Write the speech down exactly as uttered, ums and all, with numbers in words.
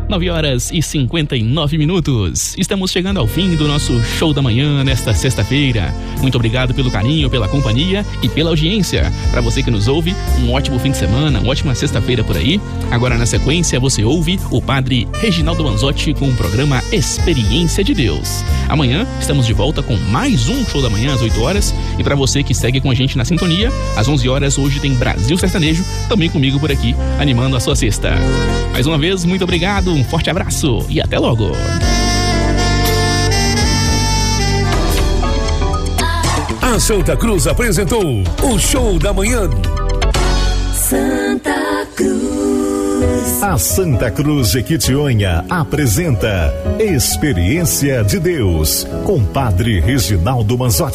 nove horas e cinquenta e nove minutos. Estamos chegando ao fim do nosso show da manhã nesta sexta-feira. Muito obrigado pelo carinho, pela companhia e pela audiência. Para você que nos ouve, um ótimo fim de semana, uma ótima sexta-feira por aí. Agora na sequência você ouve o Padre Reginaldo Manzotti com o programa Experiência de Deus. Amanhã estamos de volta com mais um show da manhã às oito horas. E para você que segue com a gente na sintonia, às onze horas hoje tem Brasil Sertanejo, também comigo por aqui, animando a sua sexta. Mais uma vez, muito obrigado, um forte abraço e até logo. A Santa Cruz apresentou o show da manhã. Santa Cruz. A Santa Cruz de Quitionha apresenta Experiência de Deus com Padre Reginaldo Manzotti.